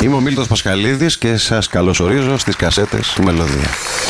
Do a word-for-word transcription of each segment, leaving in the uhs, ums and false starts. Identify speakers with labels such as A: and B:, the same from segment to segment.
A: Είμαι ο Μίλτος Πασχαλίδης και σας καλωσορίζω στις κασέτες του Μελωδία.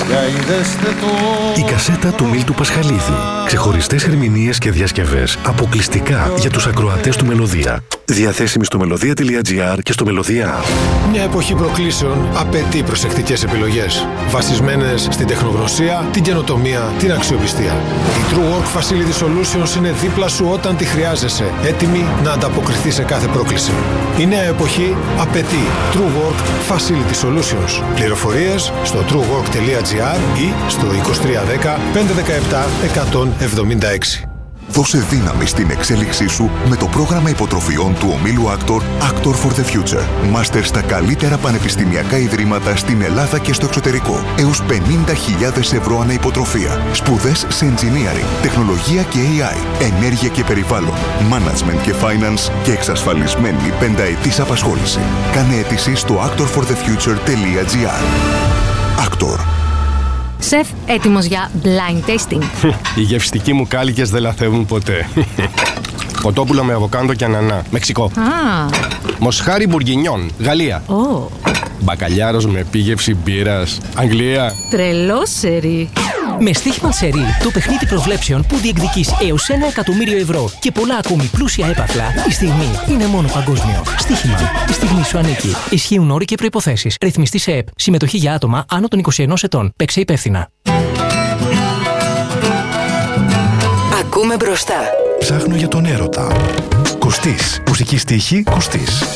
B: Η κασέτα του Μίλτου Πασχαλίδη. Ξεχωριστές ερμηνείες και διασκευές αποκλειστικά για τους ακροατές του Μελωδία. Διαθέσιμη στο μελωδία τελεία τζι άρ και στο Μελωδία.
C: Μια εποχή προκλήσεων απαιτεί προσεκτικές επιλογές, βασισμένες στην τεχνογνωσία, την καινοτομία, την αξιοπιστία. Η True Work Facility Solutions είναι δίπλα σου όταν τη χρειάζεσαι, έτοιμη να ανταποκριθεί σε κάθε πρόκληση. Η νέα εποχή απαιτεί True Work Facility Solutions. Πληροφορίες στο true work τελεία τζι άρ ή στο είκοσι τρία δέκα πεντακόσια δεκαεπτά εκατόν εβδομήντα έξι.
D: Δώσε δύναμη στην εξέλιξή σου με το πρόγραμμα υποτροφιών του ομίλου Actor, Actor for the Future. Μάστερ στα καλύτερα πανεπιστημιακά ιδρύματα στην Ελλάδα και στο εξωτερικό. Έως πενήντα χιλιάδες ευρώ ανά υποτροφία. Σπουδές σε engineering, τεχνολογία και έι άι, ενέργεια και περιβάλλον, management και finance και εξασφαλισμένη πενταετής απασχόληση. Κάνε αίτηση στο actor for the future τελεία τζι άρ. Actor.
E: Σεφ, έτοιμος για blind tasting.
F: Οι γευστικοί μου κάλικες δεν λαθεύουν ποτέ. Κοτόπουλο με αβοκάντο και ανανά, Μεξικό.
E: Α.
F: Μοσχάρι μπουργκινιόν, Γαλλία.
E: Ω.
F: Μπακαλιάρος με επίγευση μπύρας, Αγγλία.
E: Τρελό σερί.
G: Με στοίχημα σερί, το παιχνίδι προβλέψεων που διεκδικείς έως ένα εκατομμύριο ευρώ και πολλά ακόμη πλούσια έπαθλα, η στιγμή είναι μόνο παγκόσμιο. Στοίχημα. Η στιγμή σου ανήκει. Ισχύουν όροι και προϋποθέσεις. Ρυθμιστή σε ΕΠ. Συμμετοχή για άτομα άνω των είκοσι ενός ετών. Παίξε υπεύθυνα.
H: Ακούμε μπροστά.
B: Ψάχνω για τον έρωτα. Κωστής. Μουσική στίχη Κωστής.